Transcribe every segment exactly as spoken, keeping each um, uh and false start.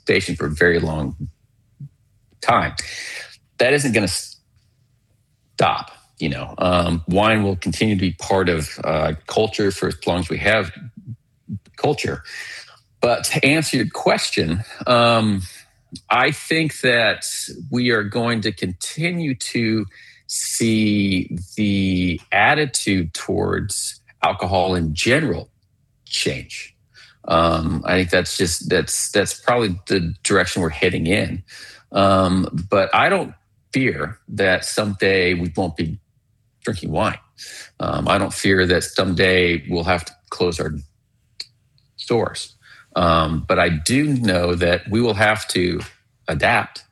participation for a very long time. That isn't going to stop. You know, um, wine will continue to be part of uh, culture for as long as we have culture. But to answer your question, um, I think that we are going to continue to see the attitude towards alcohol in general change. Um, I think that's just that's that's probably the direction we're heading in. Um, but I don't fear that someday we won't be drinking wine. Um, I don't fear that someday we'll have to close our stores. Um, but I do know that we will have to adapt,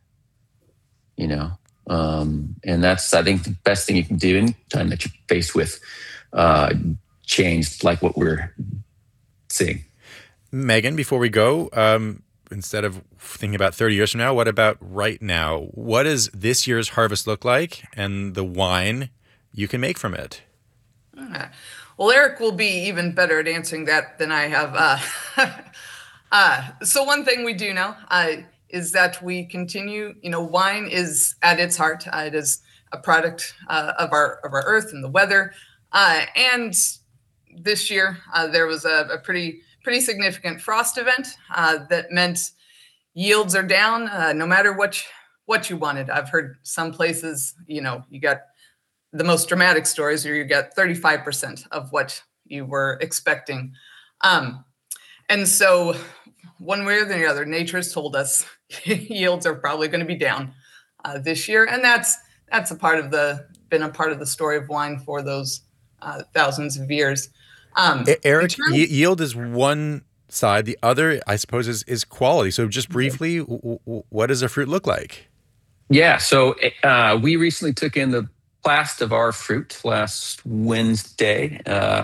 you know, um, and that's, I think, the best thing you can do anytime that you're faced with uh, change like what we're seeing. Megan, before we go, um, instead of thinking about thirty years from now, what about right now? What does this year's harvest look like and the wine you can make from it? Uh, well, Eric will be even better at answering that than I have. Uh, uh, so one thing we do know uh, is that we continue, you know, wine is at its heart. Uh, it is a product uh, of our of our earth and the weather. Uh, and this year uh, there was a, a pretty pretty significant frost event uh, that meant yields are down uh, no matter what what you wanted. I've heard some places, you know, you got the most dramatic stories where you get thirty-five percent of what you were expecting. Um, and so one way or the other, nature has told us yields are probably going to be down uh, this year. And that's that's a part of the, been a part of the story of wine for those uh, thousands of years. Um, Eric, terms- y- yield is one side. The other, I suppose, is, is quality. So just briefly, w- w- what does a fruit look like? Yeah, so uh, we recently took in the last of our fruit last Wednesday. Uh,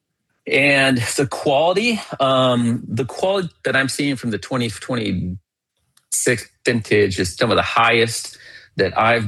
and the quality, um, the quality that I'm seeing from the twenty twenty-six vintage is some of the highest that I've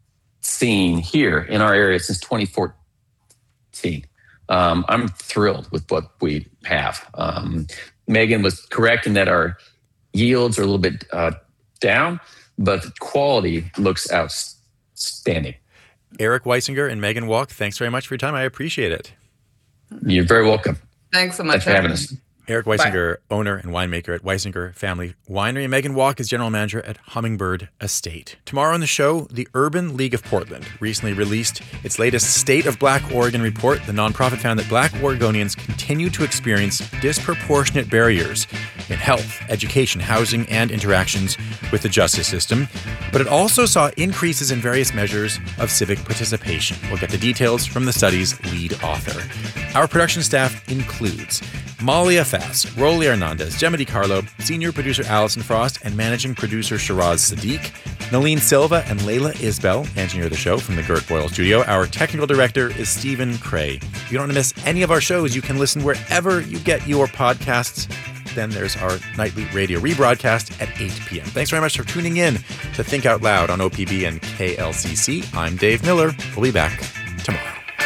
seen here in our area since twenty fourteen. Um, I'm thrilled with what we have. Um, Megan was correct in that our yields are a little bit uh, down, but the quality looks outstanding. Eric Weisinger and Megan Walk, thanks very much for your time. I appreciate it. You're very welcome. Thanks so much Thanks for having us. Eric Weisinger, Bye. owner and winemaker at Weisinger Family Winery. And Megan Walk is general manager at Hummingbird Estate. Tomorrow on the show, the Urban League of Portland recently released its latest State of Black Oregon report. The nonprofit found that Black Oregonians continue to experience disproportionate barriers in health, education, housing, and interactions with the justice system. But it also saw increases in various measures of civic participation. We'll get the details from the study's lead author. Our production staff includes Malia Fass, Rolly Hernandez, Gemma DiCarlo, senior producer Allison Frost, and managing producer Shiraz Sadiq, Nalene Silva and Layla Isbell, engineer the show from the Gert Boyle Studio. Our technical director is Stephen Cray. If you don't want to miss any of our shows, you can listen wherever you get your podcasts. Then there's our nightly radio rebroadcast at eight p.m. Thanks very much for tuning in to Think Out Loud on O P B and K L C C. I'm Dave Miller. We'll be back tomorrow.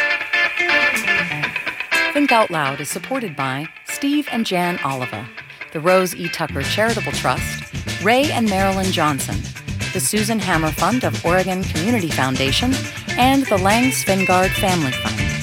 Think Out Loud is supported by Steve and Jan Oliva, the Rose E. Tucker Charitable Trust, Ray and Marilyn Johnson, the Susan Hammer Fund of Oregon Community Foundation, and the Lang Svingard Family Fund.